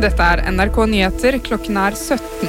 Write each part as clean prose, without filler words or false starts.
Dette NRK Nyheter, klokken 17.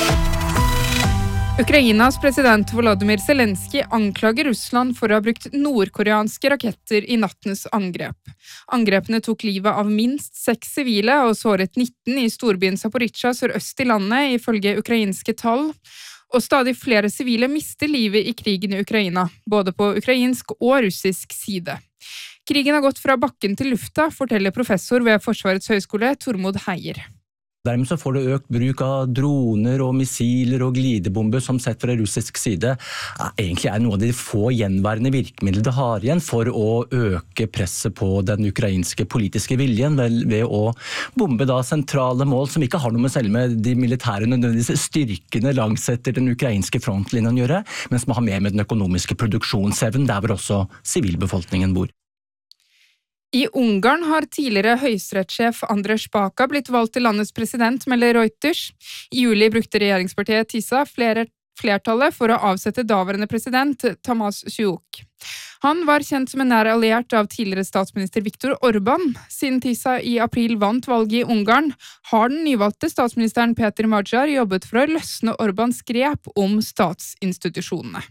Ukrainas president Volodymyr Zelensky anklager Russland for å ha brukt nordkoreanske raketter i nattens angrep. Angrepene tok livet av minst 6 sivile og såret 19 i storbyen Zaporizjzja sørøst i landet, ifølge ukrainske tall. Og stadig flere sivile mister livet i krigen i Ukraina, både på ukrainsk og russisk side. Krigen har gått fra bakken til lufta, forteller professor ved Forsvarets høgskole Tormod Heier. Dermed så får du økt bruk av droner og missiler og glidebomber som sett fra russisk side. Egentlig noe av de få gjenværende virkemidler det har igjen for å øke presset på den ukrainske politiske viljen ved å bombe da sentrale mål som ikke har noe med selve de militære nødvendigvis styrkene langsetter den ukrainske frontlinjen å gjøre, men som har mer med den økonomiske produksjonsevnen, der hvor også sivilbefolkningen bor. I Ungarn har tidligere høyesterettssjef Andrzej Baka blitt valgt til landets president, melder Reuters. I juli brukte regjeringspartiet TISA flertallet for å avsette daværende president Tamás Sujok. Han var kjent som en nær alliert av tidligere statsminister Viktor Orbán. Siden TISA i april vant valget i Ungarn, har den nyvalgte statsministeren Peter Magyar jobbet for å løsne Orbáns grep om statsinstitusjonene.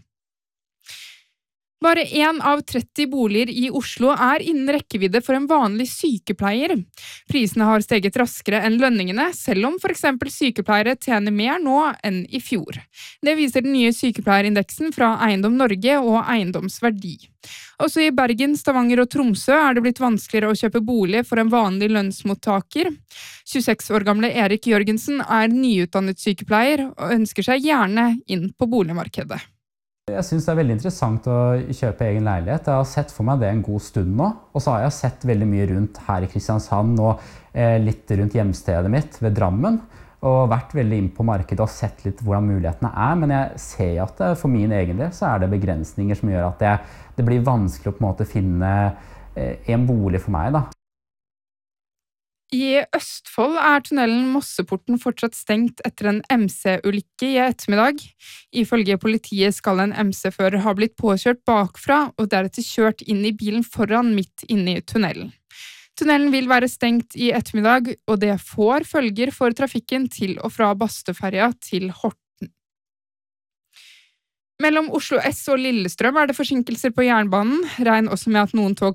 Bare 1 av 30 boliger i Oslo innen rekkevidde for en vanlig sykepleier. Prisene har steget raskere enn lønningene, selv om for eksempel sykepleiere tjener mer nå enn i fjor. Det viser den nye sykepleierindeksen fra Eiendom Norge og Eiendomsverdi. Også i Bergen, Stavanger og Tromsø det blitt vanskeligere å kjøpe bolig for en vanlig lønnsmottaker. 26 år gamle Erik Jørgensen nyutdannet sykepleier og ønsker seg gjerne inn på boligmarkedet. Jeg synes det veldig interessant å kjøpe egen leilighet. Jeg har sett for meg det en god stund nå, og så har jeg sett veldig mye rundt her i Kristiansand og litt rundt hjemstedet mitt ved Drammen, og vært veldig inn på markedet og sett litt hvordan mulighetene men jeg ser at for min egen del så det begrensninger som gjør at det blir vanskelig å på en måte finne en bolig for meg da. I Østfold tunnelen Mosseporten fortsatt stengt etter en MC-ulykke i ettermiddag. Ifølge politiet skal en MC-fører ha blitt påkjørt bakfra og deretter kjørt inn i bilen foran midt inne i tunnelen. Tunnelen vil være stengt i ettermiddag, og det får følger for trafikken til og fra Bastøferja til Horten. Mellom Oslo S og Lillestrøm det forsinkelser på jernbanen. Regn også med at noen tog